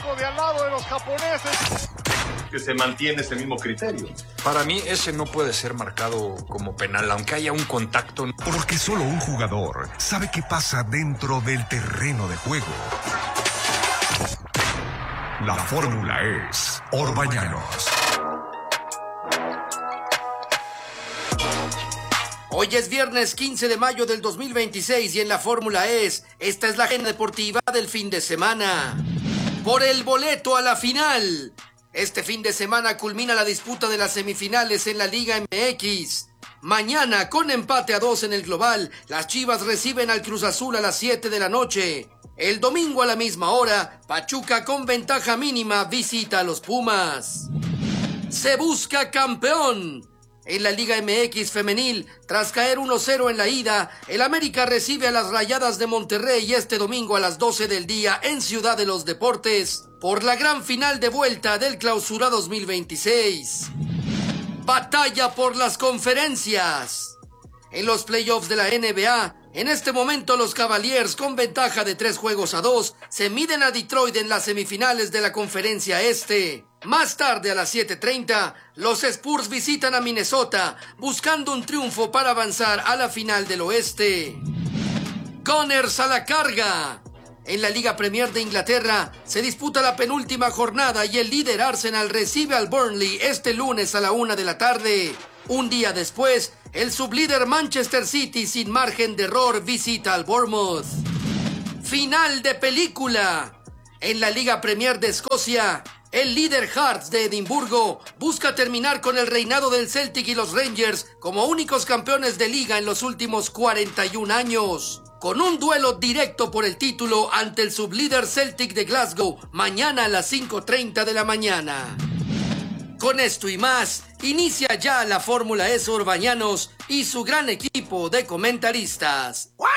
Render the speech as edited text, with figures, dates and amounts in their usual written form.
flaco de al lado de los japoneses. Que se mantiene ese mismo criterio. Para mí ese no puede ser marcado como penal, aunque haya un contacto. Porque solo un jugador sabe qué pasa dentro del terreno de juego. La fórmula es Orbañanos. Hoy es viernes 15 de mayo del 2026 y en la Fórmula esta es la agenda deportiva del fin de semana. Por el boleto a la final. Este fin de semana culmina la disputa de las semifinales en la Liga MX. Mañana, con empate a 2 en el global, las Chivas reciben al Cruz Azul a las 7 de la noche. El domingo a la misma hora, Pachuca con ventaja mínima visita a los Pumas. Se busca campeón. En la Liga MX femenil, tras caer 1-0 en la ida, el América recibe a las Rayadas de Monterrey este domingo a las 12 del día en Ciudad de los Deportes por la gran final de vuelta del Clausura 2026. Batalla por las conferencias. En los playoffs de la NBA, en este momento los Cavaliers con ventaja de 3-2 se miden a Detroit en las semifinales de la conferencia este. Más tarde a las 7:30, los Spurs visitan a Minnesota buscando un triunfo para avanzar a la final del oeste. Gunners a la carga. En la Liga Premier de Inglaterra se disputa la penúltima jornada y el líder Arsenal recibe al Burnley este lunes a la 1 de la tarde. Un día después, el sublíder Manchester City sin margen de error visita al Bournemouth. Final de película. En la Liga Premier de Escocia, el líder Hearts de Edimburgo busca terminar con el reinado del Celtic y los Rangers como únicos campeones de liga en los últimos 41 años. Con un duelo directo por el título ante el sublíder Celtic de Glasgow, mañana a las 5:30 de la mañana. Con esto y más, inicia ya la Fórmula Orbañanos y su gran equipo de comentaristas. ¡Wow!